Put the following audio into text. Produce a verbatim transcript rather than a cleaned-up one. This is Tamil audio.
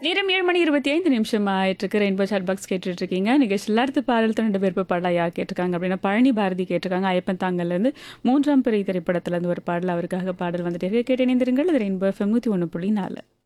நேரம் ஏழு மணி இருபத்தி ஐந்து நிமிஷம் ஆயிட்டிருக்கு. ரெயின்போ சாட் பாக்ஸ் கேட்டுட்டு இருக்கீங்க. நிகழ்ச்சியில் அடுத்த பாடல் ரெண்டு விருப்ப பாடலா யார் கேட்டிருக்காங்க அப்படின்னா, பழனி பாரதி கேட்டிருக்காங்க. ஐயப்பன் தாங்கல்லேருந்து மூன்றாம் பிறை திரைப்படத்துலேருந்து ஒரு பாடல் அவருக்காக பாடல் வந்துட்டு இருக்கு. கேட்டு இணைந்திருங்கள். அது ரெயின்போ எஃப்எம் நூற்றி ஒன்று புள்ளி நாலு.